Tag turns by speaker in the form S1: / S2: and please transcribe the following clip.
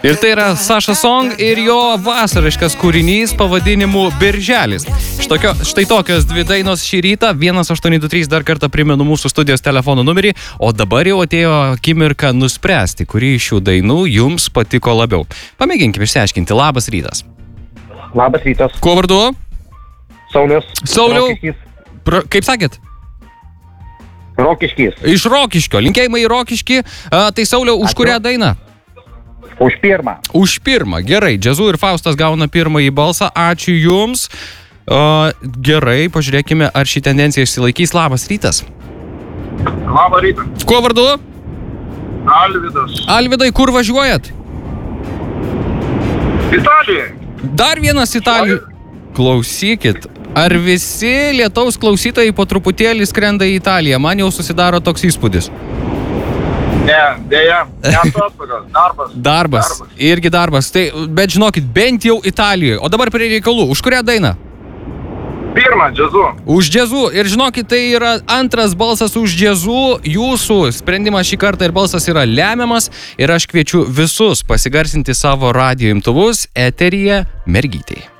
S1: Ir tai yra Sasha Song ir jo vasariškas kūrinys pavadinimu Birželis. Štai tokios dvi dainos šį rytą. 1823 dar kartą primenu mūsų studijos telefono numerį, o dabar jau atėjo akimirka nuspręsti, kuri iš šių dainų jums patiko labiau. Pamėginkime išsiaiškinti. Labas rytas.
S2: Labas rytas.
S1: Kuo vardu?
S2: Saulius.
S1: Sauliau. Kaip sakėt?
S2: Rokiškis.
S1: Iš Rokiškio. Linkėjimai į Rokiškį. Tai Sauliau, už kurią dainą?
S2: Už pirmą.
S1: Už pirmą. Gerai. Džiazu ir Faustas gauna pirmąjį balsą. Ačiū jums. Gerai, pažiūrėkime, ar ši tendencija išsilaikys. Labas rytas.
S3: Labą rytą.
S1: Kuo vardu?
S3: Alvydas.
S1: Alvydai, kur važiuojat?
S3: Italijai.
S1: Dar vienas Italijų. Klausykit, ar visi lietaus klausytojai po truputėlį skrenda į Italiją? Man jau susidaro toks įspūdis.
S3: Ne, dėja, neatostogas, darbas.
S1: Darbas. Irgi darbas. Tai, bet žinokit, bent jau Italijoje. O dabar prie reikalų. Už kurią dainą?
S3: Pirmą, džiazu.
S1: Už džiazu. Ir žinokit, tai yra antras balsas už džiazu. Jūsų sprendimas šį kartą ir balsas yra lemiamas. Ir aš kviečiu visus pasigarsinti savo radijo imtuvus eteryje Mergytei.